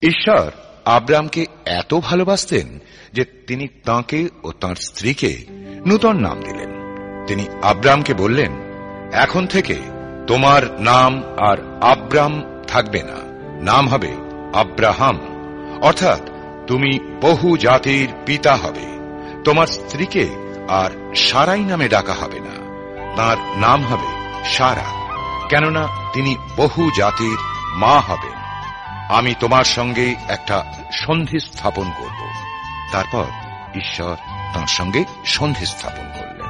ঈশ্বর আব্রামকে এত ভালোবাসতেন যে তিনি তাঁকে ও তাঁর স্ত্রীকে নূতন নাম দিলেন। তিনি আব্রামকে বললেন, এখন থেকে তোমার নাম আর আব্রাম থাকবে না, নাম হবে আব্রাহাম, অর্থাৎ তুমি বহু জাতির পিতা হবে। তোমার স্ত্রীকে আর সারাই নামে ডাকা হবে না, তাঁর নাম হবে সারা, কেননা তিনি বহু জাতির মা হবেন। আমি তোমার সঙ্গে একটা সন্ধি স্থাপন করব। তারপর ঈশ্বর তাঁর সঙ্গে সন্ধি স্থাপন করলেন।